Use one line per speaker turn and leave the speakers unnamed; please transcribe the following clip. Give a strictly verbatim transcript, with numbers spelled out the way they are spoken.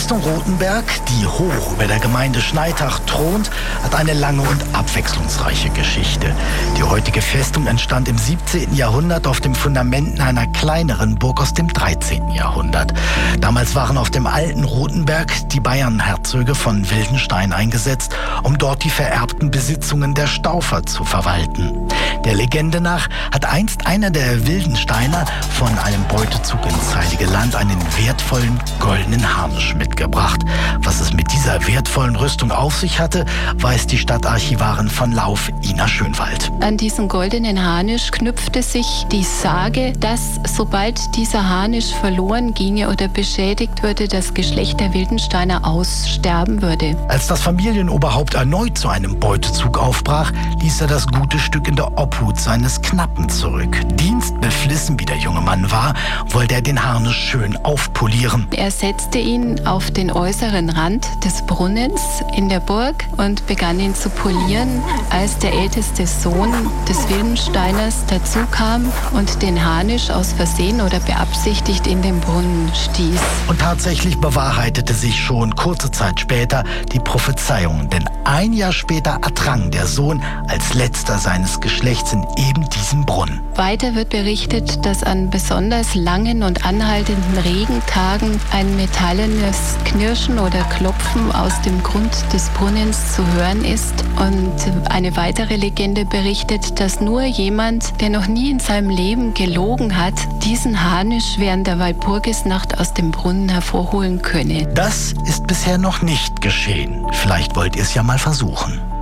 Festung Rothenberg, die hoch über der Gemeinde Schneitach thront, hat eine lange und abwechslungsreiche Geschichte. Die heutige Festung entstand im siebzehnten Jahrhundert auf den Fundamenten einer kleineren Burg aus dem dreizehnten Jahrhundert. Damals waren auf dem alten Rothenberg die Bayernherzöge von Wildenstein eingesetzt, um dort die vererbten Besitzungen der Staufer zu verwalten. Der Legende nach hat einst einer der Wildensteiner von einem Beutezug ins Heilige Land einen wertvollen goldenen Harnisch mitgebracht. Was es mit dieser wertvollen Rüstung auf sich hatte, weiß die Stadtarchivarin von Lauf, Ina Schönwald.
An diesen goldenen Harnisch knüpfte sich die Sage, dass sobald dieser Harnisch verloren ginge oder beschädigt würde, das Geschlecht der Wildensteiner aussterben würde.
Als das Familienoberhaupt erneut zu einem Beutezug aufbrach, ließ er das gute Stück in der Obhut seines Knappen zurück. Dienstbeflissen wie der junge Mann war, wollte er den Harnisch schön aufpolieren.
Er setzte ihn auf den äußeren Rand des Brunnens in der Burg und begann ihn zu polieren, als der älteste Sohn des Wildensteiners dazu kam und den Harnisch aus Versehen oder beabsichtigt in den Brunnen stieß.
Und tatsächlich bewahrheitete sich schon kurze Zeit später die Prophezeiung, denn ein Jahr später erdrang der Sohn als letzter seines Geschlechts in eben diesem Brunnen.
Weiter wird berichtet, dass an besonders langen und anhaltenden Regentagen ein metallenes Knirschen oder Klopfen aus dem Grund des Brunnens zu hören ist. Und eine weitere Legende berichtet, dass nur jemand, der noch nie in seinem Leben gelogen hat, diesen Harnisch während der Walpurgisnacht aus dem Brunnen hervorholen könne.
Das ist bisher noch nicht geschehen. Vielleicht wollt ihr es ja mal versuchen.